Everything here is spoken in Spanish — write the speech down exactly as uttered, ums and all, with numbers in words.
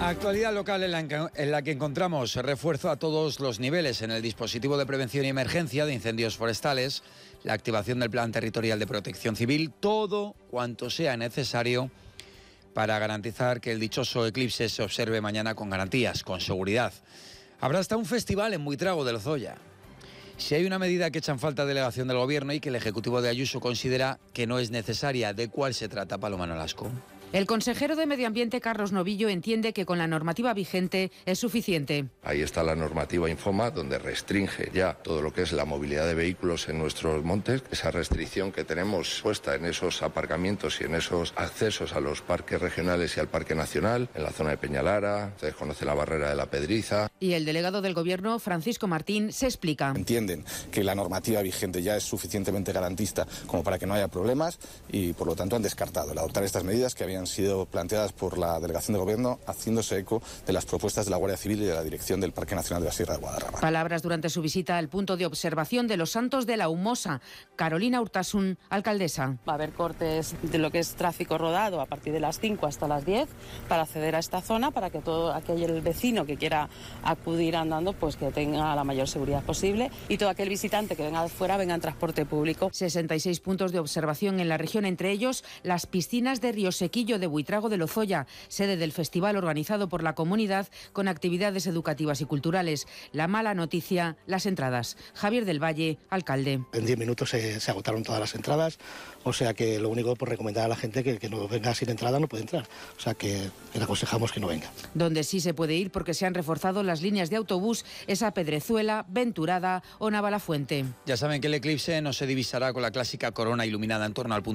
Actualidad local en la, en, en la que encontramos refuerzo a todos los niveles en el dispositivo de prevención y emergencia de incendios forestales, la activación del Plan Territorial de Protección Civil, todo cuanto sea necesario para garantizar que el dichoso eclipse se observe mañana con garantías, con seguridad. Habrá hasta un festival en Buitrago de Lozoya. Si hay una medida que echa en falta delegación del Gobierno y que el Ejecutivo de Ayuso considera que no es necesaria, ¿de cuál se trata, Paloma Nolasco? El consejero de Medio Ambiente, Carlos Novillo, entiende que con la normativa vigente es suficiente. Ahí está la normativa Infoma, donde restringe ya todo lo que es la movilidad de vehículos en nuestros montes. Esa restricción que tenemos puesta en esos aparcamientos y en esos accesos a los parques regionales y al Parque Nacional, en la zona de Peñalara, se desconoce la barrera de la Pedriza. Y el delegado del Gobierno, Francisco Martín, se explica. Entienden que la normativa vigente ya es suficientemente garantista como para que no haya problemas y, por lo tanto, han descartado el adoptar estas medidas que habían han sido planteadas por la delegación de Gobierno, haciéndose eco de las propuestas de la Guardia Civil y de la dirección del Parque Nacional de la Sierra de Guadarrama. Palabras durante su visita al punto de observación de los Santos de la Humosa. Carolina Urtasun, alcaldesa. Va a haber cortes de lo que es tráfico rodado a partir de las cinco hasta las diez para acceder a esta zona, para que todo aquel vecino que quiera acudir andando pues que tenga la mayor seguridad posible, y todo aquel visitante que venga de fuera venga en transporte público. sesenta y seis puntos de observación en la región, entre ellos las piscinas de Río Sequillo de Buitrago de Lozoya, sede del festival organizado por la comunidad con actividades educativas y culturales. La mala noticia, las entradas. Javier del Valle, alcalde. En diez minutos se, se agotaron todas las entradas, o sea que lo único por recomendar a la gente que, que no venga sin entrada no puede entrar, o sea que le aconsejamos que no venga. Donde sí se puede ir porque se han reforzado las líneas de autobús es a Pedrezuela, Venturada o Navalafuente. Ya saben que el eclipse no se divisará con la clásica corona iluminada en torno al punto